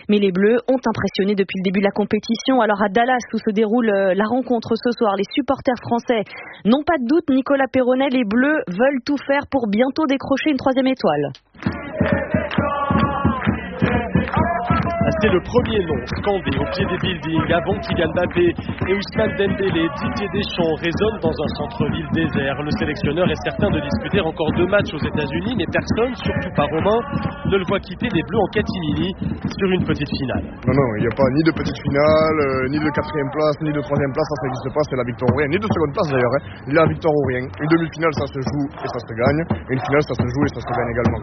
Mais les Bleus ont impressionné depuis le début de la compétition. Alors à Dallas, où se déroule la rencontre ce soir, les supporters français n'ont pas de doute. Nicolas Perronnet, les Bleus veulent tout faire pour bientôt décrocher une 3e étoile. C'est le premier nom scandé au pied des buildings avant Kylian Mbappé et Ousmane Dembélé. Didier Deschamps résonne dans un centre-ville désert. Le sélectionneur est certain de disputer encore 2 matchs aux États-Unis, mais personne, surtout pas Romain, ne le voit quitter les Bleus en catimini sur une petite finale. Non, il n'y a pas ni de petite finale, ni de 4e place, ni de 3e place, ça n'existe pas, c'est la victoire ou rien, ni de 2e place d'ailleurs, ni la victoire ou rien. Une demi-finale, ça se joue et ça se gagne, une finale, ça se joue et ça se gagne également.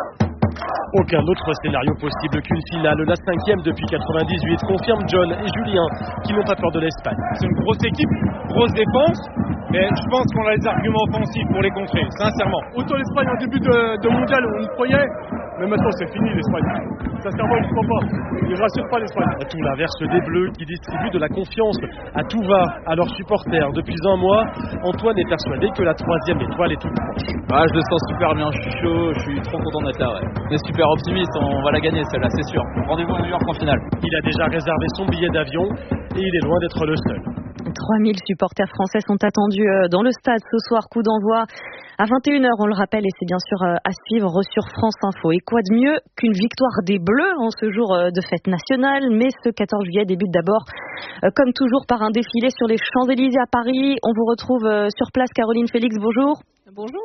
Aucun autre scénario possible qu'une finale, la 5e depuis 98, confirme John et Julien qui n'ont pas peur de l'Espagne. C'est une grosse équipe, grosse défense, mais je pense qu'on a les arguments offensifs pour les contrer, sincèrement. Autant l'Espagne en début de mondial, on y croyait, mais maintenant c'est fini l'Espagne. Sincèrement, je ne crois pas. Ils ne rassurent pas l'Espagne. À tout l'inverse des Bleus qui distribuent de la confiance à tout va à leurs supporters. Depuis un mois, Antoine est persuadé que la 3e étoile est toute proche. Je le sens super bien, je suis chaud, je suis trop content d'être là. On est super optimiste, on va la gagner celle-là, c'est sûr. Rendez-vous à New York en finale. Il a déjà réservé son billet d'avion et il est loin d'être le seul. 3000 supporters français sont attendus dans le stade ce soir, coup d'envoi à 21h, on le rappelle, et c'est bien sûr à suivre sur France Info. Et quoi de mieux qu'une victoire des Bleus en ce jour de fête nationale, mais ce 14 juillet débute d'abord, comme toujours, par un défilé sur les Champs-Élysées à Paris. On vous retrouve sur place, Caroline Félix, bonjour. Bonjour.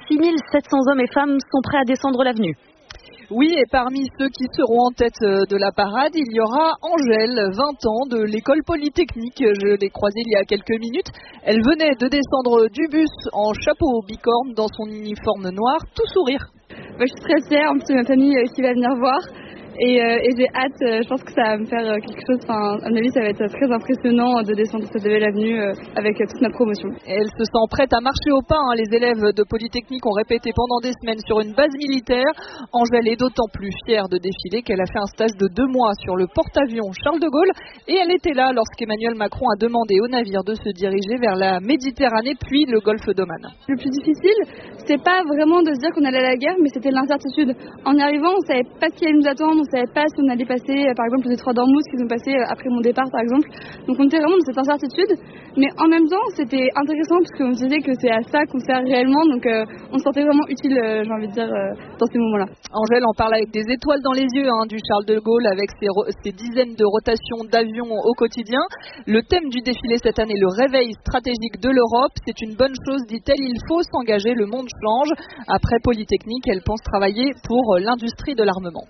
6700 hommes et femmes sont prêts à descendre l'avenue. Oui, et parmi ceux qui seront en tête de la parade, il y aura Angèle, 20 ans, de l'école polytechnique. Je l'ai croisée il y a quelques minutes. Elle venait de descendre du bus en chapeau bicorne dans son uniforme noir, tout sourire. Je suis très fière, en plus c'est ma famille qui va venir voir. Et j'ai hâte, je pense que ça va me faire quelque chose, à mon avis ça va être très impressionnant de descendre cette belle avenue avec toute ma promotion. Elle se sent prête à marcher au pas, les élèves de Polytechnique ont répété pendant des semaines sur une base militaire. Angèle est d'autant plus fière de défiler qu'elle a fait un stage de 2 mois sur le porte-avions Charles de Gaulle et elle était là lorsqu'Emmanuel Macron a demandé au navire de se diriger vers la Méditerranée puis le golfe d'Oman. Le plus difficile, c'est pas vraiment de se dire qu'on allait à la guerre, mais c'était l'incertitude. En y arrivant, on savait pas ce qui allait nous attendre. On savait pas si on allait passer, par exemple, les détroits d'Ormuz qui sont passés après mon départ, par exemple. Donc on était vraiment dans cette incertitude, mais en même temps, c'était intéressant parce qu'on se disait que c'est à ça qu'on sert réellement, donc on se sentait vraiment utile, j'ai envie de dire, dans ces moments-là. Angèle en parle avec des étoiles dans les yeux du Charles de Gaulle, avec ses dizaines de rotations d'avions au quotidien. Le thème du défilé cette année, le réveil stratégique de l'Europe, c'est une bonne chose, dit-elle, il faut s'engager, le monde change. Après Polytechnique, elle pense travailler pour l'industrie de l'armement.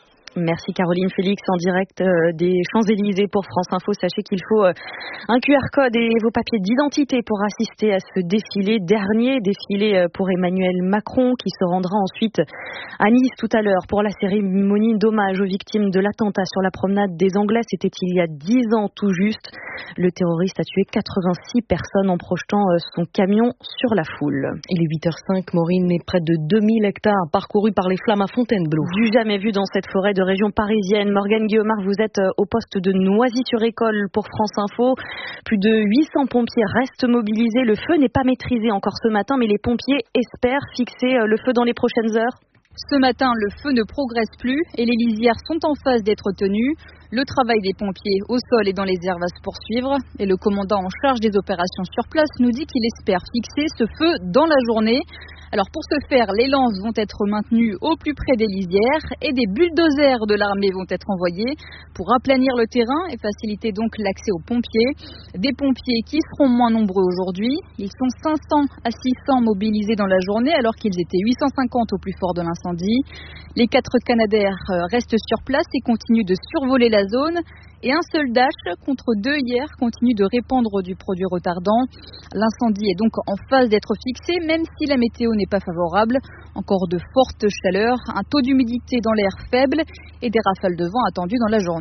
Merci Caroline Félix en direct des Champs-Élysées pour France Info. Sachez qu'il faut un QR code et vos papiers d'identité pour assister à ce défilé, dernier défilé pour Emmanuel Macron qui se rendra ensuite à Nice tout à l'heure pour la cérémonie d'hommage aux victimes de l'attentat sur la promenade des Anglais. C'était il y a 10 ans tout juste. Le terroriste a tué 86 personnes en projetant son camion sur la foule. Il est 8h05, Maureen, et près de 2000 hectares parcourus par les flammes à Fontainebleau. Du jamais vu dans cette forêt de région parisienne. Morgane Guillaumard, vous êtes au poste de Noisy-sur-École pour France Info. Plus de 800 pompiers restent mobilisés. Le feu n'est pas maîtrisé encore ce matin, mais les pompiers espèrent fixer le feu dans les prochaines heures. Ce matin, le feu ne progresse plus et les lisières sont en phase d'être tenues. Le travail des pompiers au sol et dans les airs va se poursuivre. Et le commandant en charge des opérations sur place nous dit qu'il espère fixer ce feu dans la journée. Alors pour ce faire, les lances vont être maintenues au plus près des lisières et des bulldozers de l'armée vont être envoyés pour aplanir le terrain et faciliter donc l'accès aux pompiers. Des pompiers qui seront moins nombreux aujourd'hui. Ils sont 500 à 600 mobilisés dans la journée alors qu'ils étaient 850 au plus fort de l'incendie. Les 4 Canadair restent sur place et continuent de survoler la zone. Et un seul Dash contre 2 hier continue de répandre du produit retardant. L'incendie est donc en phase d'être fixé, même si la météo n'est pas favorable. Encore de fortes chaleurs, un taux d'humidité dans l'air faible et des rafales de vent attendues dans la journée.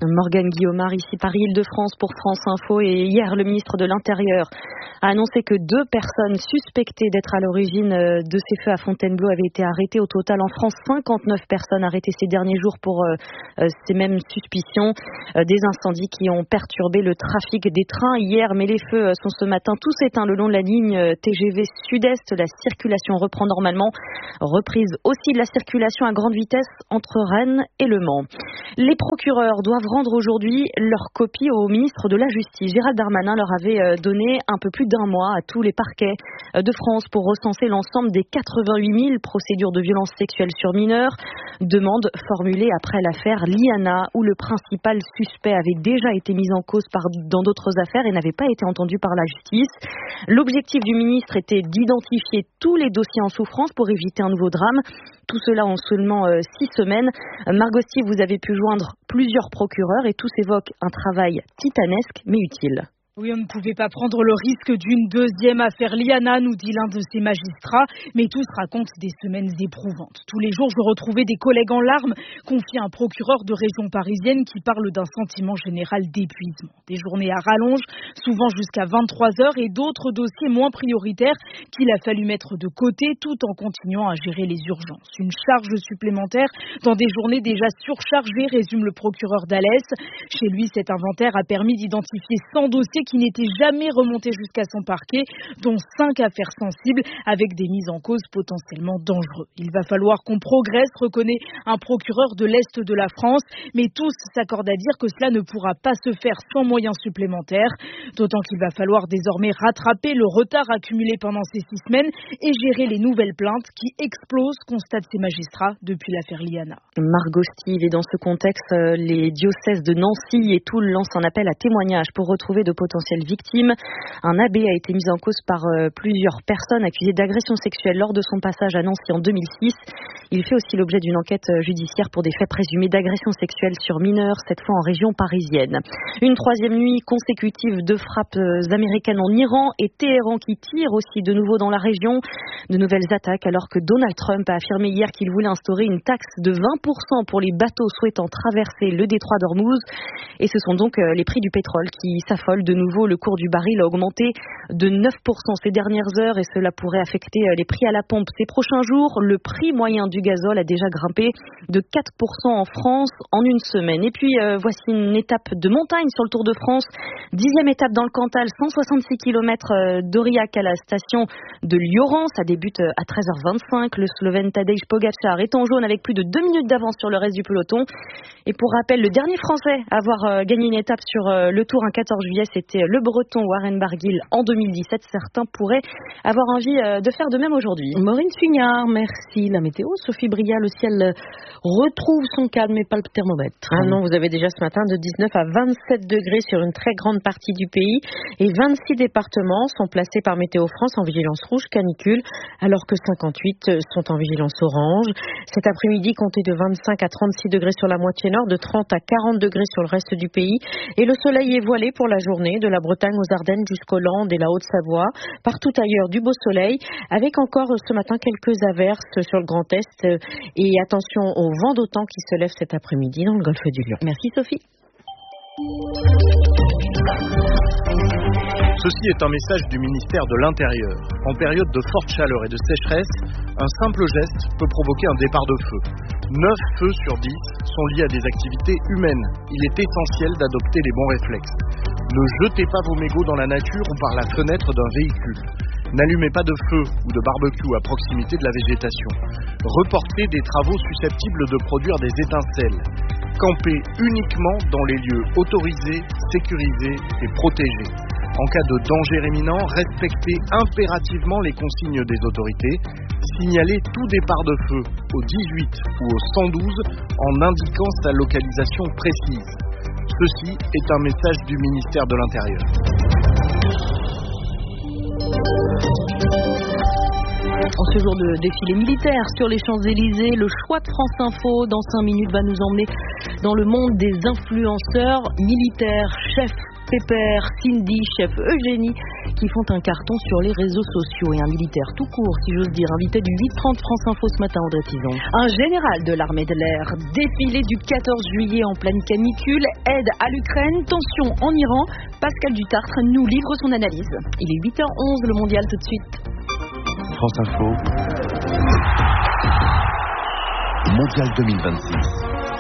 Morgane Guillaumard, ici Paris-Île-de-France pour France Info. Et hier, le ministre de l'Intérieur a annoncé que 2 personnes suspectées d'être à l'origine de ces feux à Fontainebleau avaient été arrêtées. Au total, en France, 59 personnes arrêtées ces derniers jours pour ces mêmes suspicions. Des incendies qui ont perturbé le trafic des trains hier, mais les feux sont ce matin tous éteints le long de la ligne TGV Sud-Est. La circulation reprend normalement. Reprise aussi de la circulation à grande vitesse entre Rennes et Le Mans. Les procureurs doivent rendre aujourd'hui leur copie au ministre de la Justice. Gérald Darmanin leur avait donné un peu plus d'1 mois à tous les parquets de France pour recenser l'ensemble des 88 000 procédures de violences sexuelles sur mineurs. Demande formulée après l'affaire Liana, où le principal suspect avait déjà été mis en cause dans d'autres affaires et n'avait pas été entendu par la justice. L'objectif du ministre était d'identifier tous les dossiers en souffrance pour éviter un nouveau drame. Tout cela en seulement 6 semaines. Margot Sty, vous avez pu joindre plusieurs procureurs et tous évoquent un travail titanesque mais utile. Oui, on ne pouvait pas prendre le risque d'une deuxième affaire Liana, nous dit l'un de ces magistrats, mais tous racontent des semaines éprouvantes. Tous les jours, je retrouvais des collègues en larmes, confie un procureur de région parisienne qui parle d'un sentiment général d'épuisement. Des journées à rallonge, souvent jusqu'à 23h, et d'autres dossiers moins prioritaires qu'il a fallu mettre de côté tout en continuant à gérer les urgences. Une charge supplémentaire dans des journées déjà surchargées, résume le procureur d'Alès. Chez lui, cet inventaire a permis d'identifier 100 dossiers qui n'était jamais remonté jusqu'à son parquet, dont 5 affaires sensibles avec des mises en cause potentiellement dangereuses. Il va falloir qu'on progresse, reconnaît un procureur de l'Est de la France, mais tous s'accordent à dire que cela ne pourra pas se faire sans moyens supplémentaires, d'autant qu'il va falloir désormais rattraper le retard accumulé pendant ces 6 semaines et gérer les nouvelles plaintes qui explosent, constatent ces magistrats depuis l'affaire Liana. Margot Sty, et dans ce contexte, les diocèses de Nancy et Toul lancent un appel à témoignage pour retrouver de potentielles victimes. Un abbé a été mis en cause par plusieurs personnes accusées d'agression sexuelle lors de son passage à Nancy en 2006. Il fait aussi l'objet d'une enquête judiciaire pour des faits présumés d'agression sexuelle sur mineurs, cette fois en région parisienne. Une 3e nuit consécutive de frappes américaines en Iran et Téhéran qui tire aussi de nouveau dans la région. De nouvelles attaques alors que Donald Trump a affirmé hier qu'il voulait instaurer une taxe de 20% pour les bateaux souhaitant traverser le détroit d'Ormuz. Et ce sont donc les prix du pétrole qui s'affolent de nouveau. Le cours du baril a augmenté de 9% ces dernières heures et cela pourrait affecter les prix à la pompe ces prochains jours. Le prix moyen du gazole a déjà grimpé de 4% en France en une semaine. Et puis voici une étape de montagne sur le Tour de France. 10e étape dans le Cantal, 166 km d'Aurillac à la station de Lioran. Ça débute à 13h25. Le Slovène Tadej Pogačar est en jaune avec plus de 2 minutes d'avance sur le reste du peloton. Et pour rappel, le dernier Français à avoir gagné une étape sur le Tour un 14 juillet, c'était le Breton Warren Barguil en 2017. Certains pourraient avoir envie de faire de même aujourd'hui. Maureen Sugnard, merci. La météo, Sophie Bria, le ciel retrouve son calme mais pas le thermomètre. Ah non, vous avez déjà ce matin de 19 à 27 degrés sur une très grande partie du pays et 26 départements sont placés par Météo France en vigilance rouge canicule alors que 58 sont en vigilance orange. Cet après-midi, comptez de 25 à 36 degrés sur la moitié nord, de 30 à 40 degrés sur le reste du pays et le soleil est voilé pour la journée de la Bretagne aux Ardennes jusqu'aux Landes et la Haute-Savoie. Partout ailleurs, du beau soleil avec encore ce matin quelques averses sur le Grand Est et attention au vent d'automne qui se lève cet après-midi dans le golfe du Lion. Merci Sophie. Ceci est un message du ministère de l'Intérieur. En période de forte chaleur et de sécheresse, un simple geste peut provoquer un départ de feu. 9 feux sur 10 sont liés à des activités humaines. Il est essentiel d'adopter les bons réflexes. Ne jetez pas vos mégots dans la nature ou par la fenêtre d'un véhicule. N'allumez pas de feu ou de barbecue à proximité de la végétation. Reportez des travaux susceptibles de produire des étincelles. Campez uniquement dans les lieux autorisés, sécurisés et protégés. En cas de danger imminent, respectez impérativement les consignes des autorités. Signalez tout départ de feu au 18 ou au 112 en indiquant sa localisation précise. Ceci est un message du ministère de l'Intérieur. En ce jour de défilé militaire sur les Champs-Élysées, le choix de France Info dans 5 minutes va nous emmener dans le monde des influenceurs militaires. Chef Pépère, Cindy, chef Eugénie qui font un carton sur les réseaux sociaux. Et un militaire tout court, si j'ose dire, invité du 8h30 France Info ce matin, Audrey Tison. Un général de l'armée de l'air, défilé du 14 juillet en pleine canicule, aide à l'Ukraine, tension en Iran. Pascal Dutartre nous livre son analyse. Il est 8h11, le mondial tout de suite. France Info, Mondial 2026.